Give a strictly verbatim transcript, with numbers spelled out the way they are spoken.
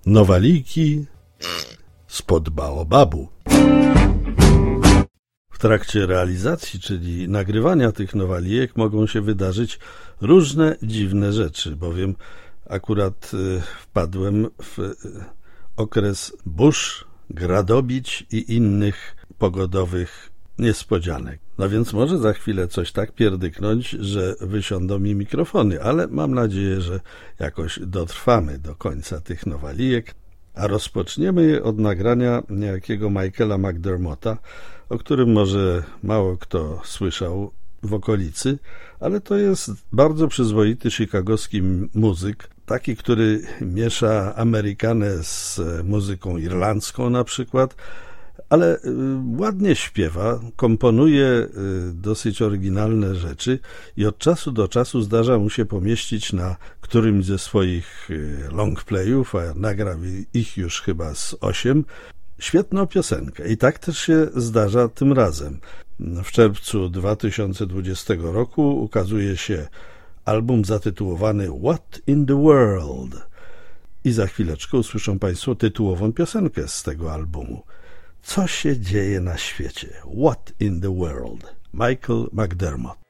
Nowaliki spod baobabu. W trakcie realizacji, czyli nagrywania tych nowalijek, mogą się wydarzyć różne dziwne rzeczy, bowiem akurat wpadłem w okres burz, gradobić i innych pogodowych niespodzianek. No więc może za chwilę coś tak pierdyknąć, że wysiądą mi mikrofony, ale mam nadzieję, że jakoś dotrwamy do końca tych nowalijek, a rozpoczniemy je od nagrania niejakiego Michaela McDermotta, o którym może mało kto słyszał w okolicy, ale to jest bardzo przyzwoity chicagowski muzyk, taki, który miesza Amerykanę z muzyką irlandzką na przykład, ale ładnie śpiewa, komponuje dosyć oryginalne rzeczy i od czasu do czasu zdarza mu się pomieścić na którymś ze swoich longplayów, a nagrał ich już chyba z osiem, świetną piosenkę. I tak też się zdarza tym razem. W czerwcu dwa tysiące dwudziestego roku ukazuje się album zatytułowany What in the World? I za chwileczkę usłyszą Państwo tytułową piosenkę z tego albumu. Co się dzieje na świecie? What in the World? Michael McDermott.